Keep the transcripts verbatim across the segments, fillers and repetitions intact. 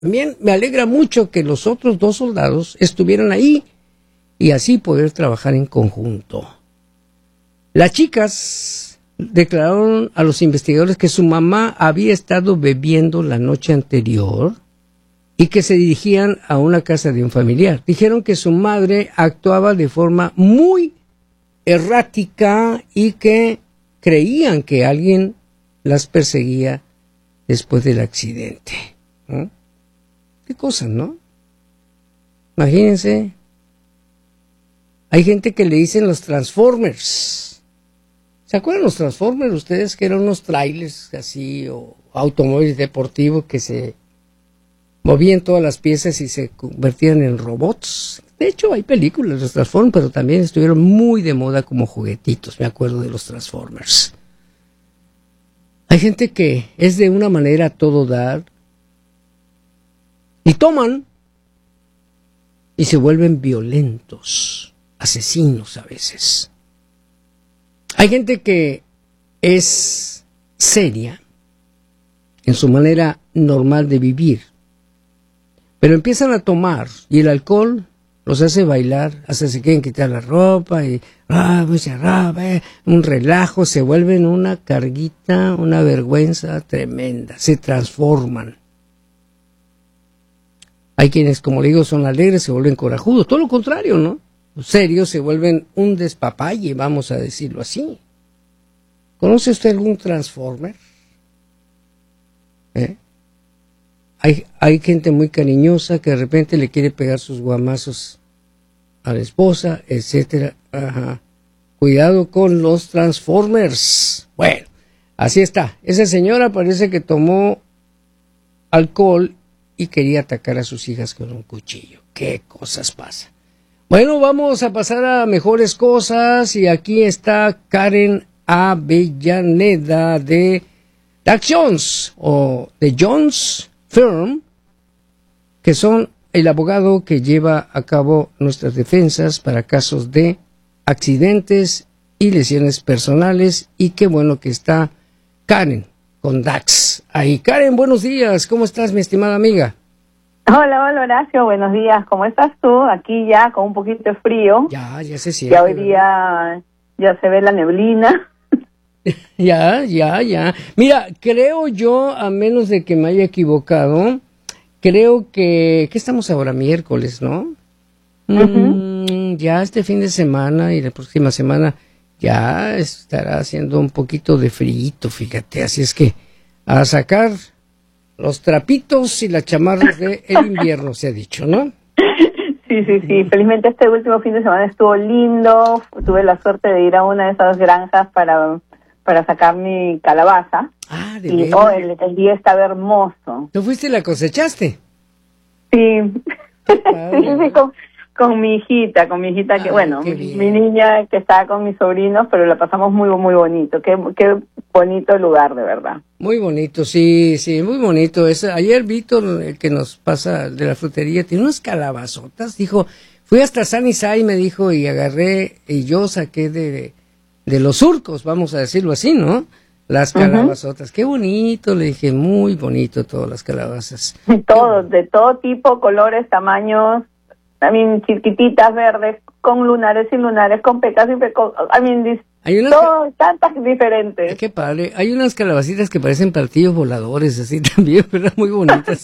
También me alegra mucho que los otros dos soldados estuvieran ahí y así poder trabajar en conjunto. Las chicas declararon a los investigadores que su mamá había estado bebiendo la noche anterior y que se dirigían a una casa de un familiar. Dijeron que su madre actuaba de forma muy errática y que creían que alguien las perseguía después del accidente. ¿Eh? Qué cosas, ¿no? Imagínense. Hay gente que le dicen los Transformers. ¿Se acuerdan los Transformers ustedes? Que eran unos trailers así o automóviles deportivos que se movían todas las piezas y se convertían en robots. De hecho, hay películas de los Transformers, pero también estuvieron muy de moda como juguetitos. Me acuerdo de los Transformers. Hay gente que es de una manera a todo dar y toman y se vuelven violentos, asesinos a veces. Hay gente que es seria en su manera normal de vivir, pero empiezan a tomar y el alcohol los hace bailar, hasta se quieren quitar la ropa y ah, pues, ah, eh, un relajo, se vuelven una carguita, una vergüenza tremenda, se transforman. Hay quienes, como le digo, son alegres, se vuelven corajudos, todo lo contrario, ¿no? Los serios se vuelven un despapalle, vamos a decirlo así. ¿Conoce usted algún Transformer? ¿Eh? Hay, hay gente muy cariñosa que de repente le quiere pegar sus guamazos a la esposa, etcétera. Ajá. Cuidado con los Transformers. Bueno, así está. Esa señora parece que tomó alcohol y quería atacar a sus hijas con un cuchillo. ¿Qué cosas pasan? Bueno, vamos a pasar a mejores cosas y aquí está Karen Avellaneda de Doug Jones o de Jones Firm, que son el abogado que lleva a cabo nuestras defensas para casos de accidentes y lesiones personales. Y qué bueno que está Karen con Dax ahí. Karen, buenos días, ¿cómo estás, mi estimada amiga? Hola, hola Horacio, buenos días, ¿cómo estás tú? Aquí ya con un poquito de frío. Ya, ya se siente. Ya hoy día ya se ve la neblina. Ya, ya, ya. Mira, creo yo, a menos de que me haya equivocado, creo que, ¿qué estamos ahora? Miércoles, ¿no? Uh-huh. Mm, ya este fin de semana y la próxima semana ya estará haciendo un poquito de frío, fíjate. Así es que a sacar los trapitos y las chamarras del invierno, se ha dicho, ¿no? Sí, sí, sí. Felizmente este último fin de semana estuvo lindo. Tuve la suerte de ir a una de esas granjas para... para sacar mi calabaza. Ah, de y oh, el, el día estaba hermoso. ¿Tú fuiste y la cosechaste? Sí. Sí, con, con mi hijita, con mi hijita que, Ay, bueno, mi niña que estaba con mis sobrinos, pero la pasamos muy, muy bonito. Qué, qué bonito lugar, de verdad. Muy bonito, sí, sí, muy bonito. Es, ayer Víctor, el que nos pasa de la frutería, tiene unas calabazotas, dijo, fui hasta San Isai, me dijo, y agarré, y yo saqué de... de los surcos, vamos a decirlo así, ¿no? Las calabazotas. Uh-huh. Qué bonito, le dije, muy bonito todas las calabazas. Todos, de todo tipo, colores, tamaños, también chiquititas, verdes, con lunares y lunares, con pecas y pecos, I mean, hay unas todo, ca- tantas diferentes. Qué padre, hay unas calabacitas que parecen platillos voladores, así también, ¿verdad? Muy bonitas.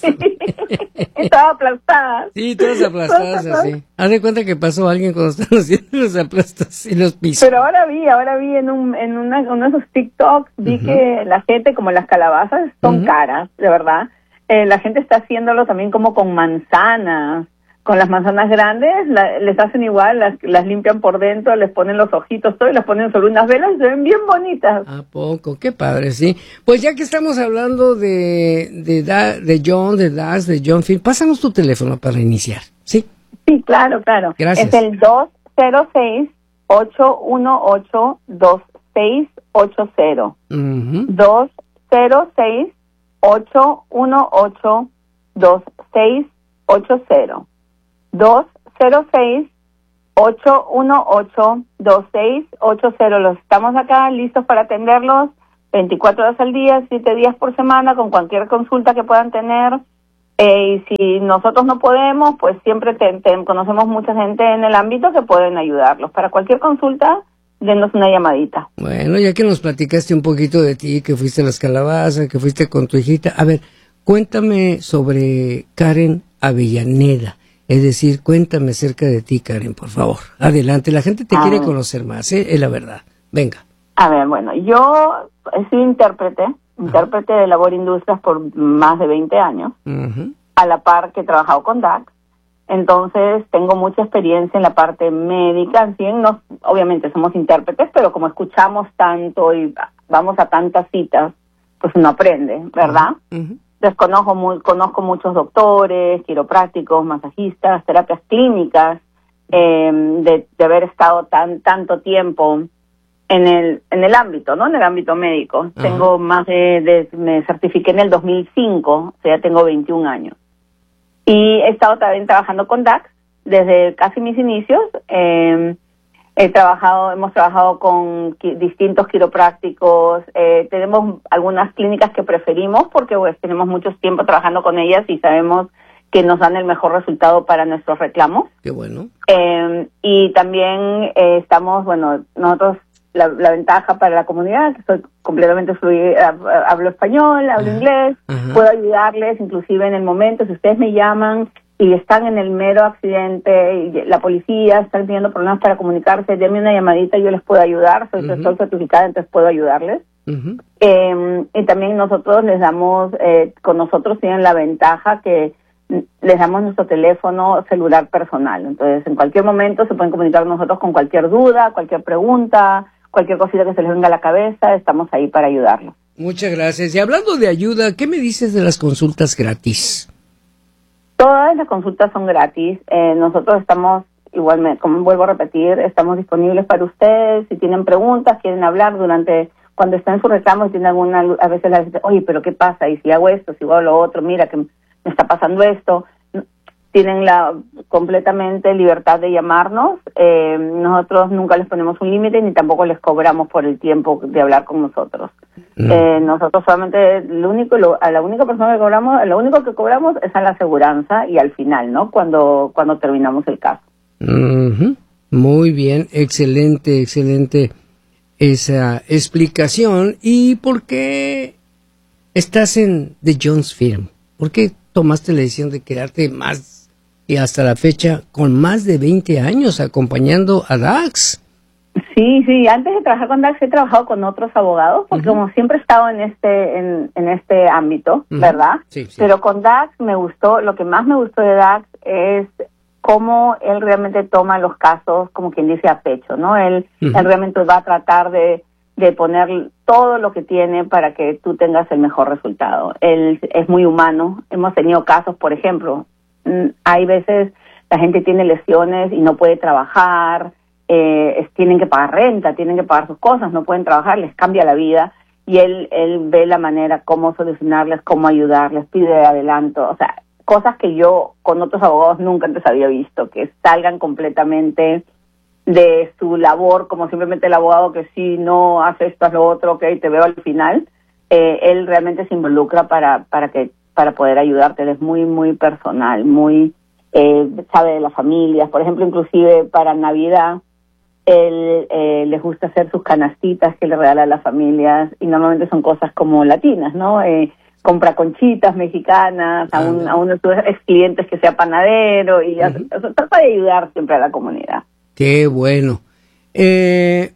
Estaba aplastada. Sí, todas aplastadas así. Haz de cuenta que pasó alguien cuando estaban haciendo los aplastos y los pisos. Pero ahora vi, ahora vi en un en una, uno de esos TikToks, vi uh-huh. que la gente, como las calabazas son uh-huh. caras, de verdad, eh, la gente está haciéndolo también como con manzanas. Con las manzanas grandes, la, les hacen igual, las, las limpian por dentro, les ponen los ojitos, todo, y las ponen sobre unas velas y se ven bien bonitas. ¿A poco? Qué padre, sí. Pues ya que estamos hablando de de, da, de John, de Das, de John Phil, pásanos tu teléfono para iniciar, ¿sí? Sí, claro, claro. Gracias. Es el dos cero seis, ocho uno ocho, dos seis ocho cero. Uh-huh. dos cero seis, ocho uno ocho, dos seis ocho cero. dos cero seis, ocho uno ocho, dos seis ocho cero. Los estamos acá listos para atenderlos veinticuatro horas al día, siete días por semana, con cualquier consulta que puedan tener. Eh, y si nosotros no podemos, pues siempre te, te, conocemos mucha gente en el ámbito que pueden ayudarlos. Para cualquier consulta, denos una llamadita. Bueno, ya que nos platicaste un poquito de ti, que fuiste a las calabazas, que fuiste con tu hijita, a ver, cuéntame sobre Karen Avellaneda. Es decir, cuéntame acerca de ti, Karen, por favor. Adelante, la gente te a quiere ver. conocer más, ¿eh? Es la verdad. Venga. A ver, bueno, yo he sido intérprete, intérprete de labor industrias por más de veinte años, uh-huh. a la par que he trabajado con D A X. Entonces, tengo mucha experiencia en la parte médica. Sí, no, obviamente somos intérpretes, pero como escuchamos tanto y vamos a tantas citas, pues uno aprende, ¿verdad? Uh-huh. Desconozco muy, conozco muchos doctores, quiroprácticos, masajistas, terapias clínicas, eh, de, de haber estado tan tanto tiempo en el en el ámbito, ¿no? En el ámbito médico. Uh-huh. Tengo más de, de, me certifiqué en el dos mil cinco, o sea, ya tengo veintiún años. Y he estado también trabajando con D A X desde casi mis inicios. Eh, he trabajado, hemos trabajado con qui- distintos quiroprácticos. Eh, tenemos algunas clínicas que preferimos porque pues tenemos mucho tiempo trabajando con ellas y sabemos que nos dan el mejor resultado para nuestros reclamos. Qué bueno. Eh, y también eh, estamos, bueno, nosotros, la, la ventaja para la comunidad, que soy completamente fluida, hablo español, hablo uh-huh. inglés, uh-huh. puedo ayudarles, inclusive en el momento, si ustedes me llaman y están en el mero accidente, y la policía está teniendo problemas para comunicarse, denme una llamadita, yo les puedo ayudar, soy, uh-huh. soy certificada, entonces puedo ayudarles. Uh-huh. Eh, y también nosotros les damos, eh, con nosotros tienen la ventaja que les damos nuestro teléfono celular personal, entonces en cualquier momento se pueden comunicar con nosotros con cualquier duda, cualquier pregunta, cualquier cosita que se les venga a la cabeza, estamos ahí para ayudarlos. Muchas gracias. Y hablando de ayuda, ¿qué me dices de las consultas gratis? Todas las consultas son gratis. Eh, nosotros estamos, igualmente, como vuelvo a repetir, estamos disponibles para ustedes. Si tienen preguntas, quieren hablar durante, cuando están en su reclamo, si tienen alguna, a veces les dicen, oye, pero ¿qué pasa? Y si hago esto, si hago lo otro, mira que me está pasando esto. Tienen la completamente libertad de llamarnos. Eh, nosotros nunca les ponemos un límite ni tampoco les cobramos por el tiempo de hablar con nosotros. Mm. Eh, nosotros solamente, lo único, lo, a la única persona que cobramos, lo único que cobramos es a la aseguranza y al final, ¿no? Cuando, cuando terminamos el caso. Mm-hmm. Muy bien, excelente, excelente esa explicación. ¿Y por qué estás en The Jones Firm? ¿Por qué tomaste la decisión de quedarte más y hasta la fecha con más de veinte años acompañando a D A X? Sí, sí, antes de trabajar con D A X he trabajado con otros abogados, porque uh-huh. como siempre he estado en este en, en este ámbito, uh-huh. ¿verdad? Sí, sí. Pero con D A X me gustó, lo que más me gustó de D A X es cómo él realmente toma los casos, como quien dice, a pecho, ¿no? Él, uh-huh. él realmente va a tratar de, de poner todo lo que tiene para que tú tengas el mejor resultado. Él es muy humano. Hemos tenido casos, por ejemplo, hay veces la gente tiene lesiones y no puede trabajar, eh, es, tienen que pagar renta, tienen que pagar sus cosas, no pueden trabajar, les cambia la vida y él él ve la manera cómo solucionarles, cómo ayudarles, pide adelanto, o sea, cosas que yo con otros abogados nunca antes había visto, que salgan completamente de su labor, como simplemente el abogado que sí, no, hace esto, haz lo otro, ok, te veo al final. Eh, él realmente se involucra para para que para poder ayudarte. Él es muy, muy personal, muy, eh, sabe de las familias. Por ejemplo, inclusive para Navidad, él eh, les gusta hacer sus canastitas que le regala a las familias, y normalmente son cosas como latinas, ¿no? Eh, compra conchitas mexicanas a, un, a uno de sus ex clientes que sea panadero, y uh-huh. o sea, trata de ayudar siempre a la comunidad. Qué bueno. Eh,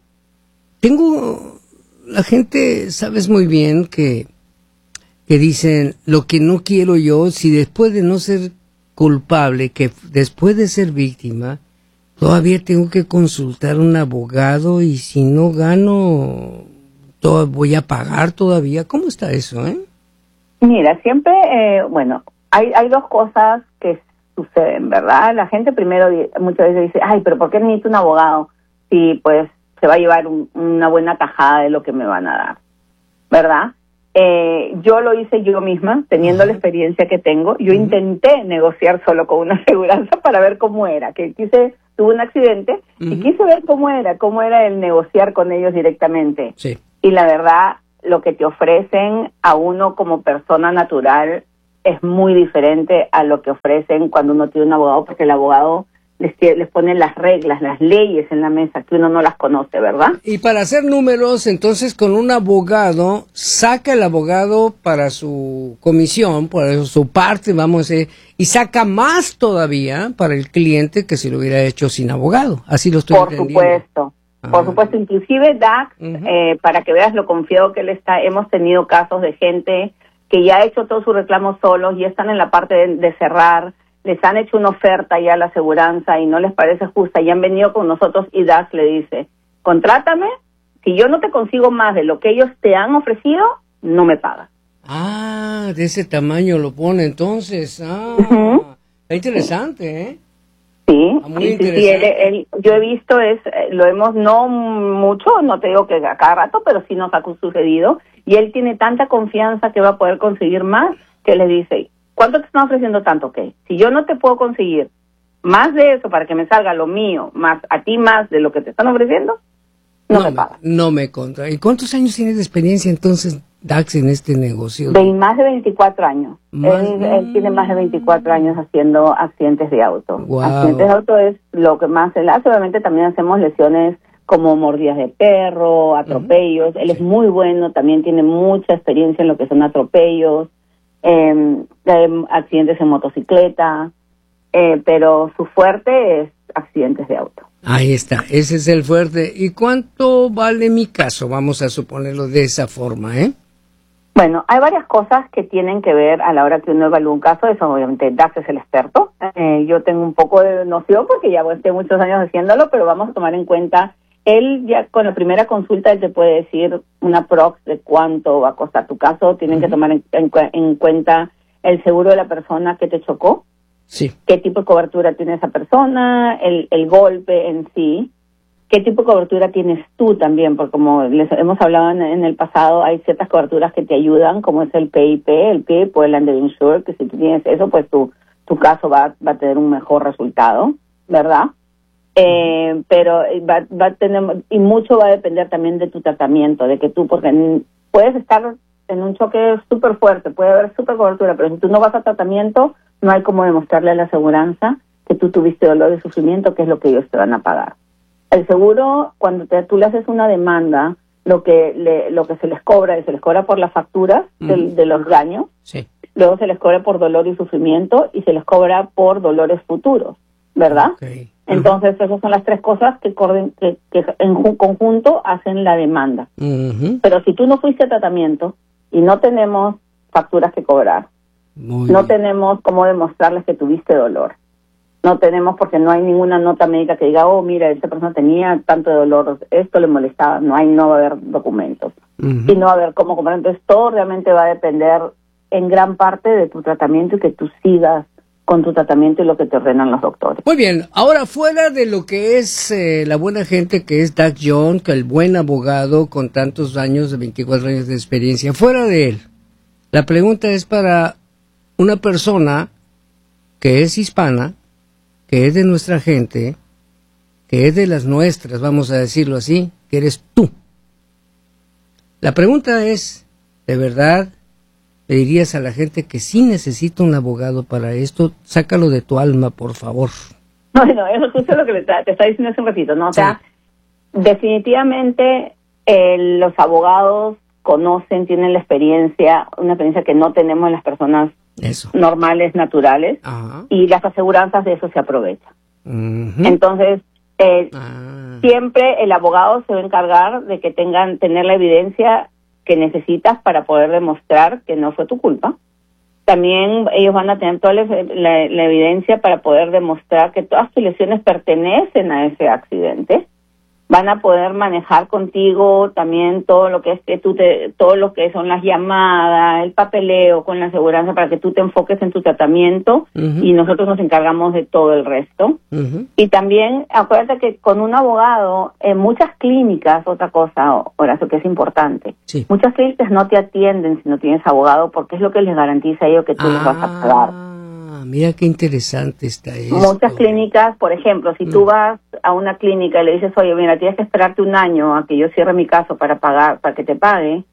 tengo, la gente, sabes muy bien que que dicen, lo que no quiero yo, si después de no ser culpable, que después de ser víctima, todavía tengo que consultar a un abogado, y si no gano, todo, voy a pagar todavía. ¿Cómo está eso, eh? Mira, siempre, eh, bueno, hay, hay dos cosas que suceden, ¿verdad? La gente primero muchas veces dice, ay, pero ¿por qué necesito un abogado? Si pues se va a llevar un, una buena tajada de lo que me van a dar, ¿verdad? Eh, yo lo hice yo misma, teniendo uh-huh. la experiencia que tengo. Yo uh-huh. intenté negociar solo con una aseguranza para ver cómo era, que quise, tuve un accidente uh-huh. y quise ver cómo era, cómo era el negociar con ellos directamente. Sí. Y la verdad, lo que te ofrecen a uno como persona natural es muy diferente a lo que ofrecen cuando uno tiene un abogado, porque el abogado les, les pone las reglas, las leyes en la mesa, que uno no las conoce, ¿verdad? Y para hacer números, entonces con un abogado, saca el abogado para su comisión, para su parte, vamos a decir, y saca más todavía para el cliente que si lo hubiera hecho sin abogado. Así lo estoy Por entendiendo. supuesto. Por supuesto, inclusive Dax, uh-huh. eh, para que veas lo confiado que él está, hemos tenido casos de gente que ya ha hecho todos sus reclamos solos y están en la parte de, de cerrar, les han hecho una oferta ya a la aseguranza y no les parece justa y han venido con nosotros y Dax le dice, contrátame, si yo no te consigo más de lo que ellos te han ofrecido, no me pagas. Ah, de ese tamaño lo pone entonces. Ah, uh-huh. Está interesante, ¿eh? Sí, ah, muy sí, interesante. sí, él, él, yo he visto, es lo hemos, no mucho, no te digo que a cada rato, pero sí nos ha sucedido, y él tiene tanta confianza que va a poder conseguir más, que le dice, ¿cuánto te están ofreciendo tanto? Ok, si yo no te puedo conseguir más de eso para que me salga lo mío, más a ti más de lo que te están ofreciendo, no, no me pagas. No me contra. ¿Y cuántos años tienes de experiencia entonces, Dax, en este negocio? De más de veinticuatro años. Más, él, él tiene más de veinticuatro años haciendo accidentes de auto. Wow. Accidentes de auto es lo que más él hace. Obviamente también hacemos lesiones como mordidas de perro, atropellos. Uh-huh. Él sí. es muy bueno, también tiene mucha experiencia en lo que son atropellos, eh, eh, accidentes en motocicleta, eh, pero su fuerte es accidentes de auto. Ahí está, ese es el fuerte. ¿Y cuánto vale mi caso? Vamos a suponerlo de esa forma, ¿eh? Bueno, hay varias cosas que tienen que ver a la hora que uno evalúa un caso. Eso obviamente Dax es el experto. Eh, yo tengo un poco de noción porque ya tengo muchos años haciéndolo, pero vamos a tomar en cuenta, él ya con la primera consulta él te puede decir una prox de cuánto va a costar tu caso. Tienen uh-huh. que tomar en, en, en cuenta el seguro de la persona que te chocó. Sí. ¿Qué tipo de cobertura tiene esa persona? El, el golpe en sí. ¿Qué tipo de cobertura tienes tú también? Porque como les hemos hablado en, en el pasado, hay ciertas coberturas que te ayudan, como es el P I P, el P I P o el Underinsured, que si tú tienes eso, pues tu, tu caso va, va a tener un mejor resultado, ¿verdad? Eh, pero va, va a tener, y mucho va a depender también de tu tratamiento, de que tú, porque puedes estar en un choque súper fuerte, puede haber súper cobertura, pero si tú no vas a tratamiento, no hay como demostrarle a la aseguranza que tú tuviste dolor y sufrimiento, que es lo que ellos te van a pagar. El seguro, cuando te, tú le haces una demanda, lo que le, lo que se les cobra, se les cobra por las facturas mm. de, de los daños, sí. Luego se les cobra por dolor y sufrimiento y se les cobra por dolores futuros, ¿verdad? Okay. Entonces, uh-huh. esas son las tres cosas que, que, que en conjunto hacen la demanda. Uh-huh. Pero si tú no fuiste a tratamiento y no tenemos facturas que cobrar, Muy no bien. tenemos cómo demostrarles que tuviste dolor. No tenemos porque no hay ninguna nota médica que diga, oh, mira, esta persona tenía tanto dolor, esto le molestaba. No hay, no va a haber documentos. Uh-huh. Y no va a haber cómo comprar. Entonces, todo realmente va a depender en gran parte de tu tratamiento y que tú sigas con tu tratamiento y lo que te ordenan los doctores. Muy bien, ahora fuera de lo que es eh, la buena gente que es Dax John, que el buen abogado con tantos años, de veinticuatro años de experiencia, fuera de él, la pregunta es para una persona que es hispana, que es de nuestra gente, que es de las nuestras, vamos a decirlo así, que eres tú. La pregunta es, ¿de verdad le dirías a la gente que sí necesita un abogado para esto? Sácalo de tu alma, por favor. No, no, eso es justo lo que te, te está diciendo hace un ratito, ¿no? O sea, sí. definitivamente eh, los abogados conocen, tienen la experiencia, una experiencia que no tenemos las personas eso. normales, naturales, Ajá. y las aseguranzas de eso se aprovechan. Uh-huh. Entonces, eh, ah. siempre el abogado se va a encargar de que tengan tener la evidencia que necesitas para poder demostrar que no fue tu culpa. También ellos van a tener toda la, la, la evidencia para poder demostrar que todas tus lesiones pertenecen a ese accidente. Van a poder manejar contigo también todo lo que es que tú te, todo lo que son las llamadas, el papeleo con la aseguranza para que tú te enfoques en tu tratamiento uh-huh. y nosotros nos encargamos de todo el resto. Uh-huh. Y también acuérdate que con un abogado en muchas clínicas, otra cosa, Horacio, que es importante, sí. muchas clínicas no te atienden si no tienes abogado porque es lo que les garantiza a ellos que tú ah. les vas a pagar. Mira qué interesante está esto. Muchas clínicas, por ejemplo, si mm. tú vas a una clínica y le dices, oye, mira, tienes que esperarte un año a que yo cierre mi caso para pagar, para que te pague,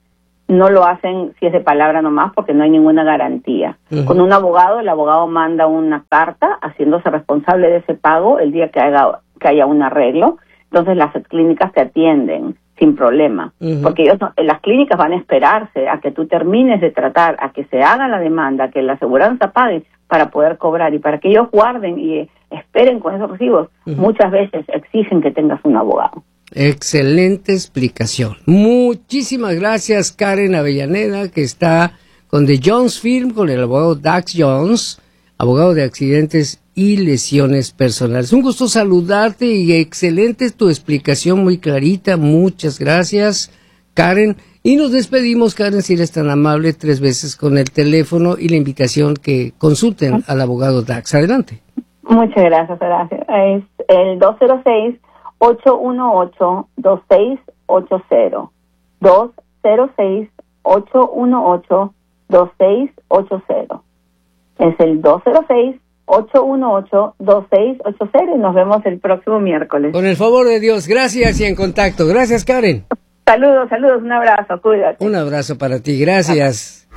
no lo hacen si es de palabra nomás, porque no hay ninguna garantía. Uh-huh. Con un abogado, el abogado manda una carta haciéndose responsable de ese pago el día que haya, que haya un arreglo. Entonces las clínicas te atienden sin problema, uh-huh. porque ellos no, las clínicas van a esperarse a que tú termines de tratar, a que se haga la demanda, a que la aseguranza pague para poder cobrar, y para que ellos guarden y esperen con esos recibos, uh-huh. muchas veces exigen que tengas un abogado. Excelente explicación. Muchísimas gracias, Karen Avellaneda, que está con The Jones Firm, con el abogado Dax Jones, abogado de accidentes y lesiones personales. Un gusto saludarte y excelente tu explicación, muy clarita. Muchas gracias, Karen. Y nos despedimos, Karen, si eres tan amable, tres veces con el teléfono y la invitación que consulten al abogado Dax. Adelante. Muchas gracias, gracias. Es el dos cero seis, ocho uno ocho, dos seis ocho cero. dos cero seis, ocho uno ocho, dos seis ocho cero. Es el dos cero seis, ocho uno ocho, dos seis ocho cero y nos vemos el próximo miércoles. Con el favor de Dios, gracias y en contacto. Gracias, Karen. Saludos, saludos, un abrazo, cuídate. Un abrazo para ti, gracias.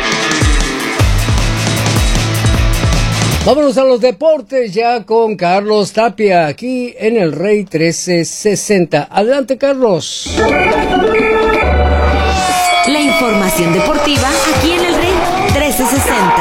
Vámonos a los deportes ya con Carlos Tapia, aquí en el Rey trece sesenta. Adelante, Carlos. La información deportiva aquí en el Rey trece sesenta.